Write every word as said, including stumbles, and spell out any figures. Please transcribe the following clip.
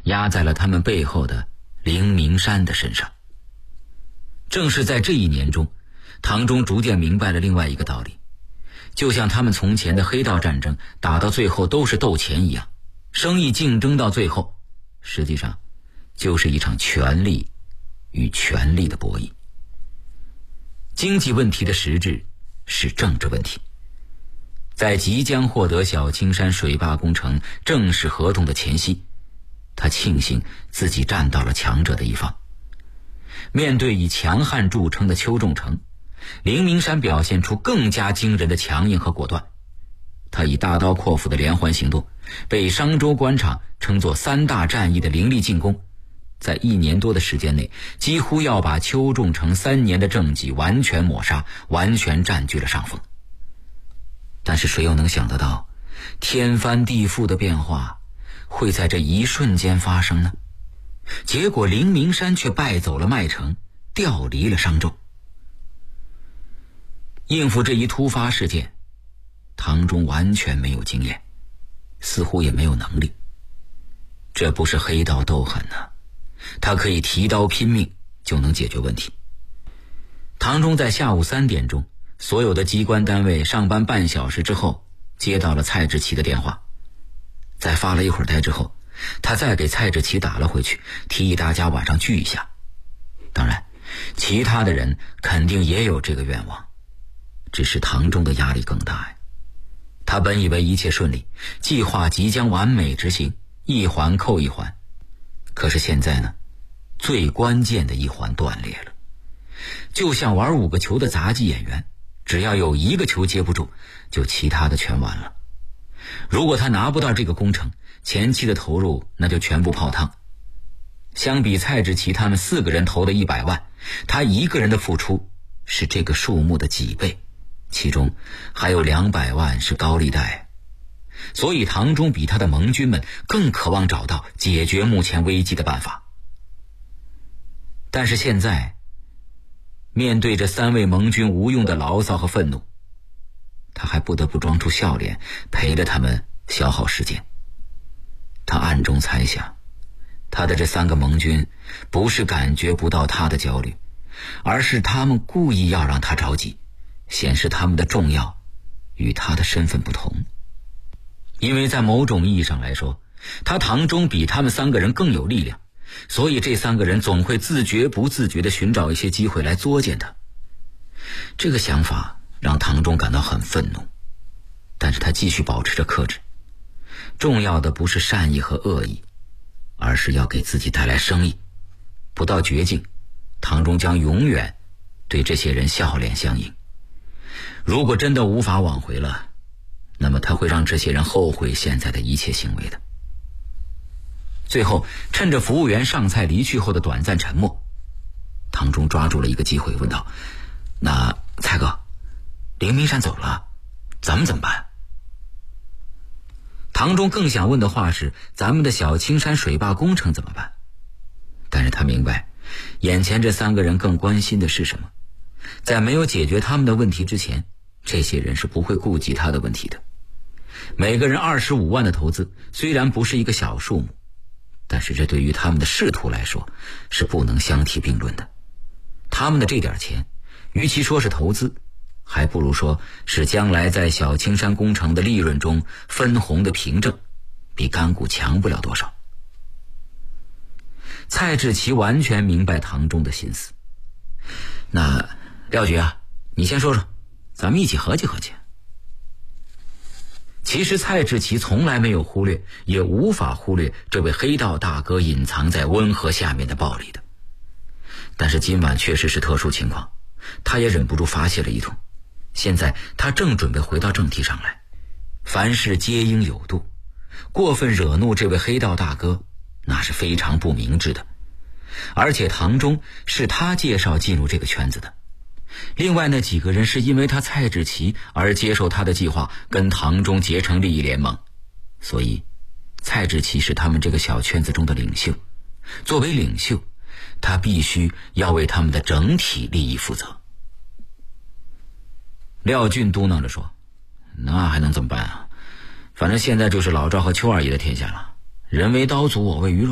压在了他们背后的凌明山的身上。正是在这一年中，唐忠逐渐明白了另外一个道理，就像他们从前的黑道战争打到最后都是斗钱一样，生意竞争到最后实际上就是一场权力与权力的博弈。经济问题的实质是政治问题。在即将获得小青山水坝工程正式合同的前夕，他庆幸自己站到了强者的一方。面对以强悍著称的邱仲成，凌明山表现出更加惊人的强硬和果断。他以大刀阔斧的连环行动，被商州官场称作三大战役的凌厉进攻，在一年多的时间内，几乎要把邱仲成三年的政绩完全抹杀，完全占据了上风。但是谁又能想得到，天翻地覆的变化会在这一瞬间发生呢？结果凌明山却败走了麦城，调离了商州。应付这一突发事件，唐忠完全没有经验，似乎也没有能力。这不是黑道斗狠啊，他可以提刀拼命就能解决问题。唐忠在下午三点钟，所有的机关单位上班半小时之后，接到了蔡志奇的电话。在发了一会儿呆之后，他再给蔡志奇打了回去，提议大家晚上聚一下。当然，其他的人肯定也有这个愿望，只是唐忠的压力更大呀。他本以为一切顺利，计划即将完美执行，一环扣一环。可是现在呢，最关键的一环断裂了。就像玩五个球的杂技演员，只要有一个球接不住，就其他的全完了。如果他拿不到这个工程，前期的投入那就全部泡汤。相比蔡志奇他们四个人投的一百万，他一个人的付出是这个数目的几倍，其中还有两百万是高利贷。所以唐忠比他的盟军们更渴望找到解决目前危机的办法。但是现在面对着三位盟军无用的牢骚和愤怒，他还不得不装出笑脸，陪着他们消耗时间。他暗中猜想，他的这三个盟军不是感觉不到他的焦虑，而是他们故意要让他着急，显示他们的重要与他的身份不同。因为在某种意义上来说，他唐忠比他们三个人更有力量，所以这三个人总会自觉不自觉地寻找一些机会来作践他。这个想法让唐忠感到很愤怒，但是他继续保持着克制。重要的不是善意和恶意，而是要给自己带来生意。不到绝境，唐忠将永远对这些人笑脸相迎。如果真的无法挽回了，那么他会让这些人后悔现在的一切行为的。最后，趁着服务员上菜离去后的短暂沉默，唐忠抓住了一个机会问道：那蔡哥，凌明山走了，咱们怎么办？唐忠更想问的话是，咱们的小青山水坝工程怎么办？但是他明白，眼前这三个人更关心的是什么。在没有解决他们的问题之前，这些人是不会顾及他的问题的。每个人二十五万的投资虽然不是一个小数目，但是这对于他们的仕途来说是不能相提并论的。他们的这点钱，与其说是投资，还不如说是将来在小青山工程的利润中分红的凭证，比干股强不了多少。蔡志奇完全明白唐忠的心思。那廖局啊，你先说说，咱们一起合计合计。其实蔡志奇从来没有忽略，也无法忽略这位黑道大哥隐藏在温和下面的暴力的。但是今晚确实是特殊情况，他也忍不住发泄了一通。现在他正准备回到正题上来，凡事皆应有度，过分惹怒这位黑道大哥，那是非常不明智的。而且唐忠是他介绍进入这个圈子的，另外那几个人是因为他蔡志奇而接受他的计划，跟唐忠结成利益联盟。所以蔡志奇是他们这个小圈子中的领袖，作为领袖，他必须要为他们的整体利益负责。廖俊嘟囔着说：那还能怎么办啊？反正现在就是老赵和邱二爷的天下了，人为刀俎我为鱼肉。